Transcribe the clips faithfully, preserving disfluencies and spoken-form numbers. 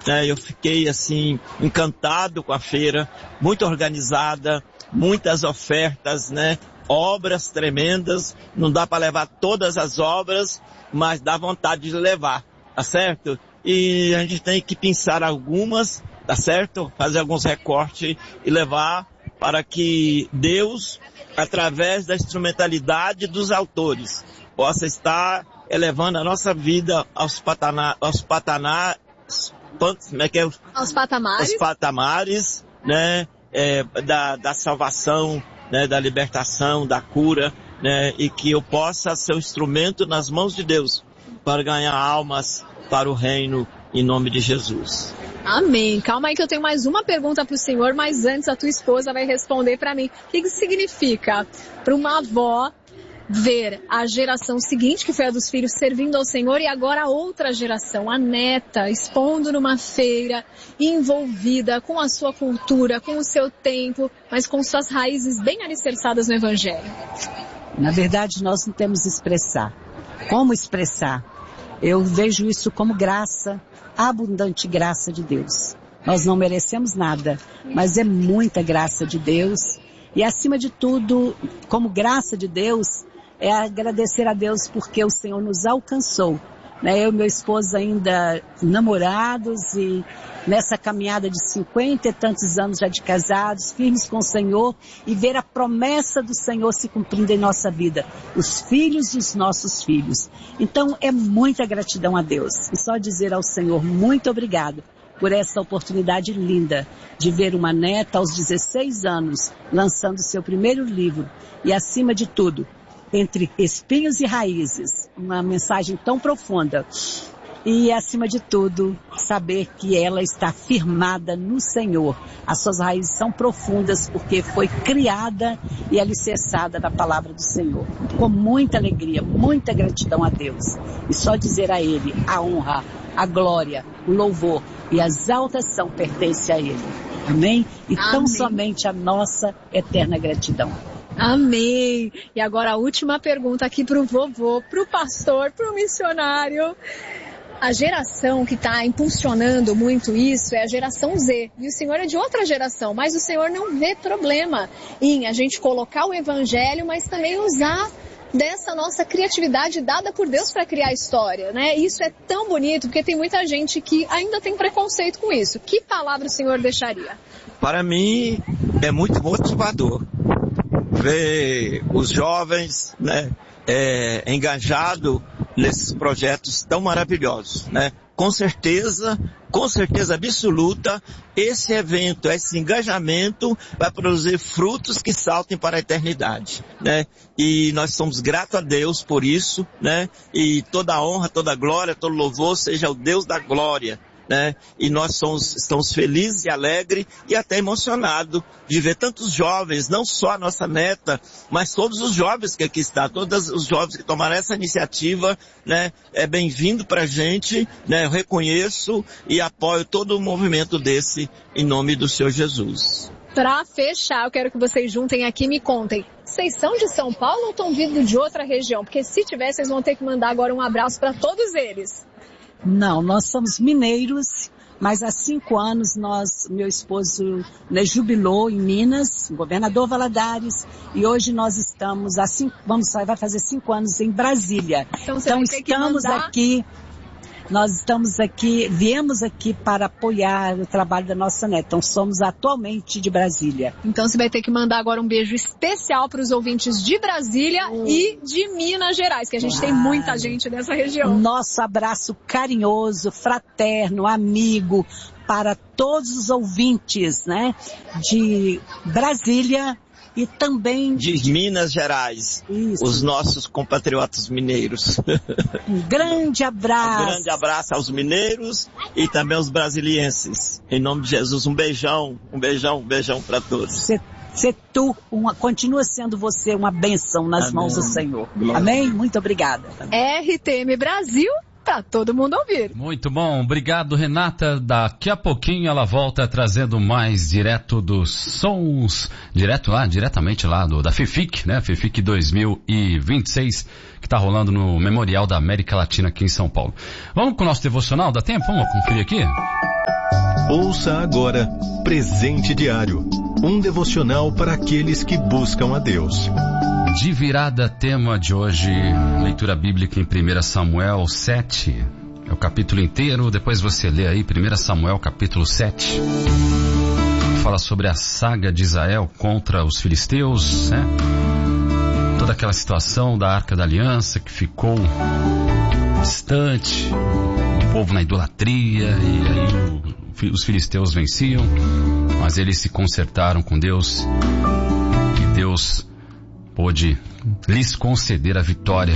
né? Eu fiquei assim encantado com a feira, muito organizada, muitas ofertas, né? Obras tremendas, não dá para levar todas as obras, mas dá vontade de levar, tá certo? E a gente tem que pensar algumas, tá certo? Fazer alguns recortes e levar para que Deus, através da instrumentalidade dos autores, possa estar elevando a nossa vida aos patamares, aos patamares, como é que é? Aos patamares, aos patamares, né? É, da, da salvação, né? Da libertação, da cura, né? E que eu possa ser um instrumento nas mãos de Deus para ganhar almas para o reino em nome de Jesus. Amém. Calma aí que eu tenho mais uma pergunta para o senhor, mas antes a tua esposa vai responder para mim. O que isso significa para uma avó ver a geração seguinte, que foi a dos filhos, servindo ao Senhor, e agora a outra geração, a neta, expondo numa feira, envolvida com a sua cultura, com o seu tempo, mas com suas raízes bem alicerçadas no Evangelho? Na verdade, nós não temos expressar. Como expressar? Eu vejo isso como graça, abundante graça de Deus. Nós não merecemos nada, mas é muita graça de Deus. E acima de tudo, como graça de Deus, é agradecer a Deus porque o Senhor nos alcançou. Né? Eu e meu esposo ainda namorados e nessa caminhada de cinquenta e tantos anos já de casados, firmes com o Senhor, e ver a promessa do Senhor se cumprindo em nossa vida, os filhos dos nossos filhos. Então é muita gratidão a Deus, e só dizer ao Senhor muito obrigado por essa oportunidade linda de ver uma neta aos dezesseis anos lançando seu primeiro livro, e acima de tudo, entre espinhos e raízes, uma mensagem tão profunda. E, acima de tudo, saber que ela está firmada no Senhor. As suas raízes são profundas porque foi criada e alicerçada na palavra do Senhor. Com muita alegria, muita gratidão a Deus. E só dizer a Ele, a honra, a glória, o louvor e a exaltação pertence a Ele. Amém? E Amém. Tão somente a nossa eterna gratidão. Amém. E agora a última pergunta aqui para o vovô, para o pastor, para o missionário. A geração que está impulsionando muito isso é a geração Z. E o senhor é de outra geração, mas o senhor não vê problema em a gente colocar o evangelho, mas também usar dessa nossa criatividade dada por Deus para criar história, né? Isso é tão bonito, porque tem muita gente que ainda tem preconceito com isso. Que palavra o senhor deixaria? Para mim, é muito motivador ver os jovens, né, é, engajados nesses projetos tão maravilhosos, né? Com certeza, com certeza absoluta, esse evento, esse engajamento vai produzir frutos que saltem para a eternidade, né? E nós somos gratos a Deus por isso, né? E toda a honra, toda a glória, todo louvor seja o Deus da glória, né? E nós somos, estamos felizes e alegres e até emocionados de ver tantos jovens, não só a nossa neta, mas todos os jovens que aqui estão, todos os jovens que tomaram essa iniciativa, né? É bem-vindo pra gente, né? Eu reconheço e apoio todo o movimento desse em nome do Senhor Jesus. Para fechar, eu quero que vocês juntem aqui e me contem. Vocês são de São Paulo ou estão vindo de outra região? Porque se tiver, vocês vão ter que mandar agora um abraço para todos eles. Não, nós somos mineiros, mas há cinco anos nós, meu esposo, né, jubilou em Minas, governador Valadares, e hoje nós estamos, há cinco, vamos, vai fazer cinco anos em Brasília. Então, então estamos mandar... aqui, nós estamos aqui, viemos aqui para apoiar o trabalho da nossa neta, então somos atualmente de Brasília. Então você vai ter que mandar agora um beijo especial para os ouvintes de Brasília hum. e de Minas Gerais, que a gente ah. tem muita gente nessa região. Nosso abraço carinhoso, fraterno, amigo, para todos os ouvintes, né, de Brasília, e também de Minas Gerais, isso. Os nossos compatriotas mineiros. Um grande abraço. Um grande abraço aos mineiros e também aos brasilienses. Em nome de Jesus, um beijão, um beijão, um beijão para todos. Cê, cê tu, uma, continua sendo você uma bênção nas Amém. Mãos do Senhor. Glória. Amém? Muito obrigada. R T M Brasil, para todo mundo ouvir. Muito bom, obrigado Renata. Daqui a pouquinho ela volta trazendo mais direto dos sons, direto lá, diretamente lá do, da FIFIC, né? FIFIC dois mil e vinte e seis, que tá rolando no Memorial da América Latina aqui em São Paulo. Vamos com o nosso devocional, dá tempo? Vamos conferir aqui? Ouça agora Presente Diário, um devocional para aqueles que buscam a Deus. De virada, tema de hoje, leitura bíblica em primeiro Samuel sete, é o capítulo inteiro, depois você lê aí primeiro Samuel capítulo sete, fala sobre a saga de Israel contra os filisteus, né? Toda aquela situação da Arca da Aliança que ficou distante, o povo na idolatria, e aí o, os filisteus venciam, mas eles se consertaram com Deus, e Deus pôde lhes conceder a vitória.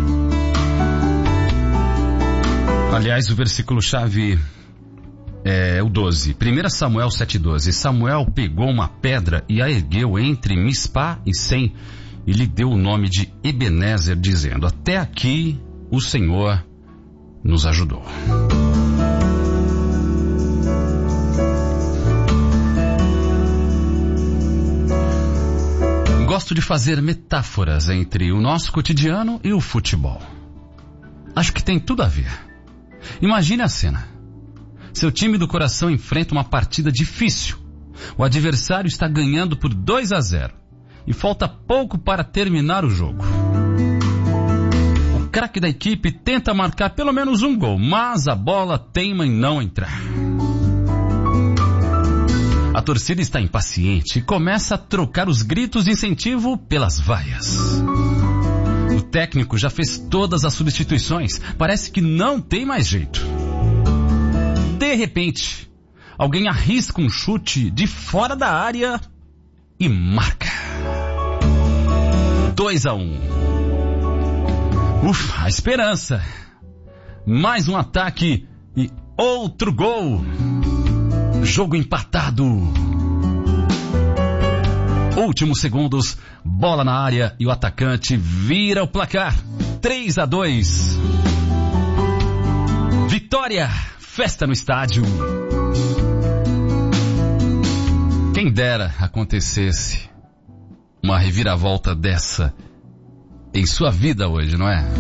Aliás, o versículo-chave é o doze. primeiro Samuel sete, doze. Samuel pegou uma pedra e a ergueu entre Mispá e Sem, e lhe deu o nome de Ebenezer, dizendo: até aqui o Senhor nos ajudou. Gosto de fazer metáforas entre o nosso cotidiano e o futebol. Acho que tem tudo a ver. Imagine a cena. Seu time do coração enfrenta uma partida difícil. O adversário está ganhando por dois a zero e falta pouco para terminar o jogo. O craque da equipe tenta marcar pelo menos um gol, mas a bola teima em não entrar. A torcida está impaciente e começa a trocar os gritos de incentivo pelas vaias. O técnico já fez todas as substituições, parece que não tem mais jeito. De repente, alguém arrisca um chute de fora da área e marca. dois a um. Ufa, a esperança. Mais um ataque e outro gol. Jogo empatado. Últimos segundos, bola na área e o atacante vira o placar. três a dois. Vitória, festa no estádio. Quem dera acontecesse uma reviravolta dessa em sua vida hoje, não é?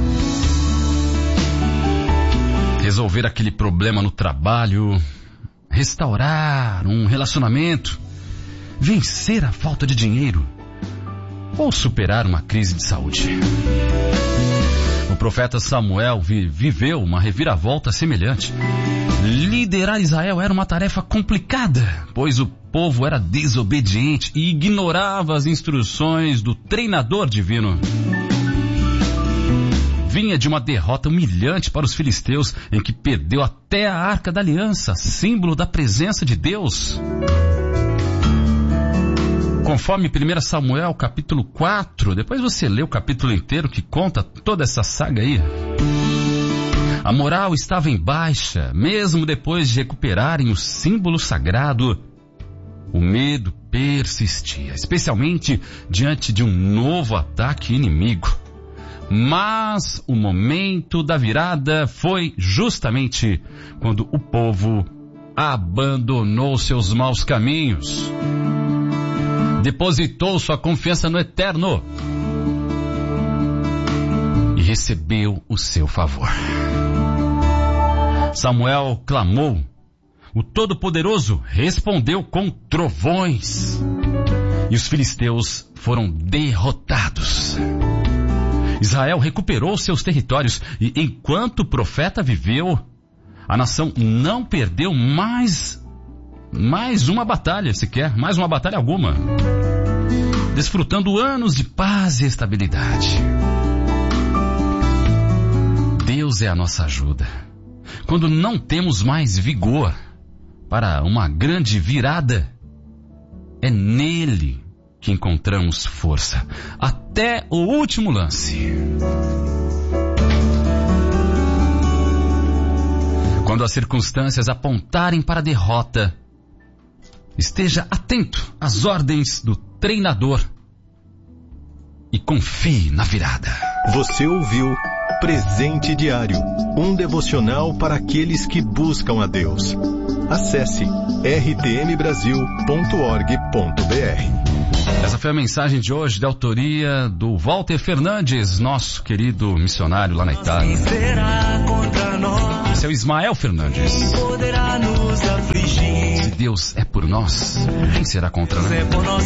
Resolver aquele problema no trabalho, restaurar um relacionamento, vencer a falta de dinheiro ou superar uma crise de saúde. O profeta Samuel vi- viveu uma reviravolta semelhante. Liderar Israel era uma tarefa complicada, pois o povo era desobediente e ignorava as instruções do treinador divino. Vinha de uma derrota humilhante para os filisteus, em que perdeu até a Arca da Aliança, símbolo da presença de Deus. Conforme primeiro Samuel capítulo quatro, depois você lê o capítulo inteiro que conta toda essa saga aí. A moral estava em baixa, mesmo depois de recuperarem o símbolo sagrado. O medo persistia, especialmente diante de um novo ataque inimigo. Mas o momento da virada foi justamente quando o povo abandonou seus maus caminhos, depositou sua confiança no Eterno e recebeu o seu favor. Samuel clamou, o Todo-Poderoso respondeu com trovões, e os filisteus foram derrotados. Israel recuperou seus territórios e, enquanto o profeta viveu, a nação não perdeu mais, mais uma batalha sequer, mais uma batalha alguma, desfrutando anos de paz e estabilidade. Deus é a nossa ajuda. Quando não temos mais vigor para uma grande virada, é nele que encontramos força, até o último lance. Quando as circunstâncias apontarem para a derrota, esteja atento às ordens do treinador e confie na virada. Você ouviu Presente Diário, um devocional para aqueles que buscam a Deus. Acesse r t m brasil ponto org ponto b r. Essa foi a mensagem de hoje, da autoria do Walter Fernandes, nosso querido missionário lá na Itália. Esse é o Ismael Fernandes. Poderá nos afligir. Deus é por nós, quem será contra nós?